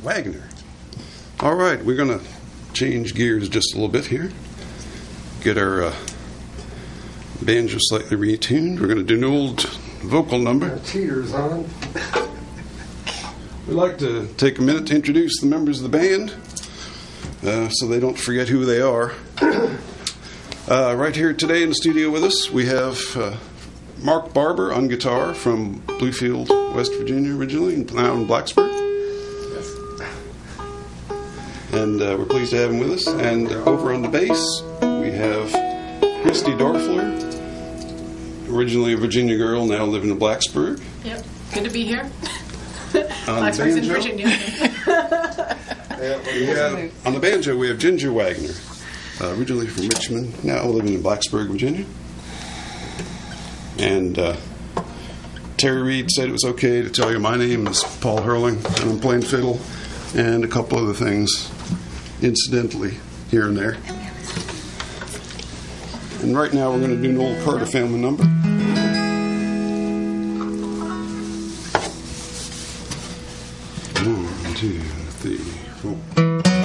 Wagner. All right, we're going to change gears just a little bit here. Get our banjo slightly retuned. We're going to do an old vocal number. Cheaters on. We'd like to take a minute to introduce the members of the band so they don't forget who they are. Right here today in the studio with us, we have Mark Barber on guitar from Bluefield, West Virginia originally, and now in Blacksburg. Yes. And we're pleased to have him with us. And over on the bass, we have Christy Dorfler, originally a Virginia girl, now living in Blacksburg. Yep, good to be here. On Blacksburg's in banjo, Virginia. on the banjo, we have Ginger Wagner, originally from Richmond, now living in Blacksburg, Virginia. And Terry Reed said it was okay to tell you my name is Paul Hurling, and I'm playing fiddle and a couple other things, incidentally, here and there. And right now we're going to do an old Carter family number. 1, 2, 3, 4.